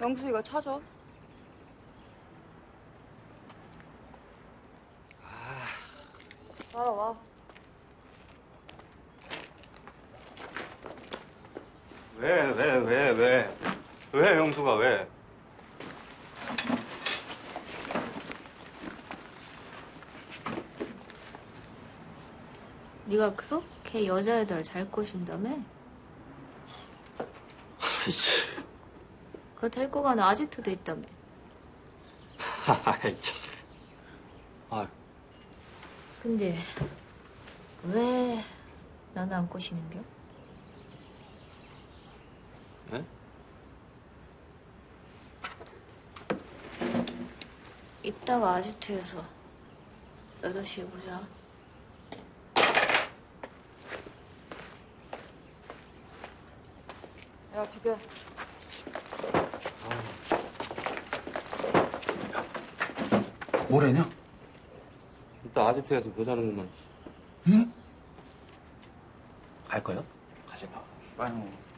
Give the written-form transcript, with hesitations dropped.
영수이가 찾아. 따라와. 왜, 영수가 왜? 네가 그렇게 여자애들 잘 꼬신다며? 아이씨. 그거 데리고 가는 아지트도 있다며? 아이, 참. 아, 근데 왜 나는 안 꼬시는겨? 에? 이따가 아지트에서 8시에 보자. 야, 비켜. 뭐래냐? 이따 아지트에서 보자는구만. 응? 갈 거요? 가지 마. 빨리.